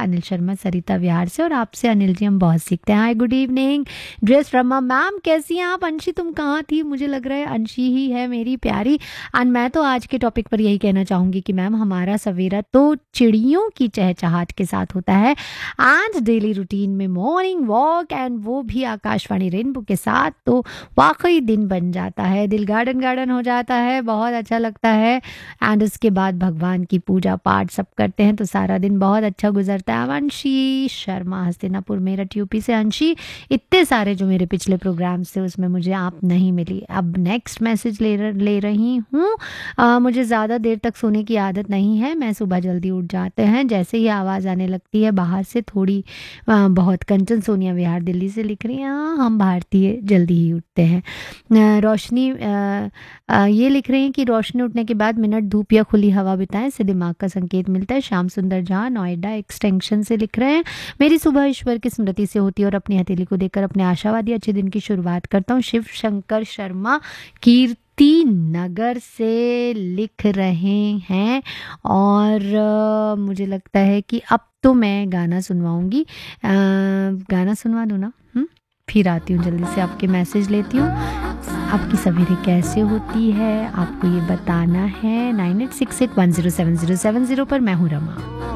अनिल शर्मा सरिता विहार से, और आपसे अनिल जी हम बहुत सीखते हैं। Hi good evening dress Rama ma'am, कैसी हैं आप? अंशी तुम कहाँ थी? मुझे लग रहा है अंशी ही है मेरी प्यारी। एंड मैं तो आज के टॉपिक पर यही कहना चाहूँगी कि मैम हमारा सवेरा तो चिड़ियों की चहचहाट के साथ होता है, एंड डेली रूटीन में मॉर्निंग वॉक, एंड वो भी आकाशवाणी रेनबो के साथ, तो वाकई दिन बन जाता है, दिल गार्डन गार्डन हो जाता है, बहुत अच्छा लगता है। एंड उसके बाद भगवान की पूजा पाठ सब करते हैं तो सारा दिन बहुत अच्छा गुजरता है। अंशी शर्मा हस्तिनापुर मेरठ यूपी से। अंशी, इतने सारे जो मेरे पिछले प्रोग्राम्स थे उसमें मुझे आप नहीं मिली। अब नेक्स्ट मैसेज ले रही हूँ। मुझे ज़्यादा देर तक सोने की आदत नहीं है, मैं सुबह जल्दी उठ जाते हैं, जैसे ही आवाज़ आने लगती है बाहर से थोड़ी बहुत। कंचन सोनिया विहार दिल्ली से लिख रही हैं, हाँ हम भारतीय जल्दी ही उठते हैं। रोशनी ये लिख रही हैं कि रोशनी उठने के बाद मिनट धूप या खुली हवा बिताएं, इससे दिमाग का संकेत मिलता है। श्याम सुंदर झा नोएडा एक्सटेंशन से लिख रहे हैं, मेरी सुबह ईश्वर की स्मृति से होती है और अपनी हथेली को देखकर अपने आशावादी अच्छे दिन की शुरुआत करता हूँ। शिव शंकर शर्मा कीर्ति नगर से लिख रहे हैं, और मुझे लगता है कि अब तो मैं गाना सुनवाऊंगी। गाना सुनवा दूँ ना? फिर आती हूँ, जल्दी से आपके मैसेज लेती हूँ। आपकी सवेरे कैसे होती है आपको ये बताना है। 9868107070 पर मैं हूँ रमा।